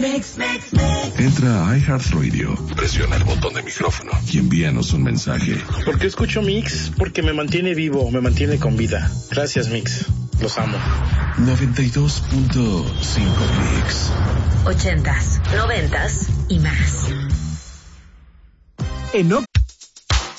Entra a iHeartRadio, presiona el botón de micrófono y envíanos un mensaje. ¿Por qué escucho Mix? Porque me mantiene vivo, me mantiene con vida. Gracias, Mix. Los amo. 92.5 Mix. 80s, 90s y más.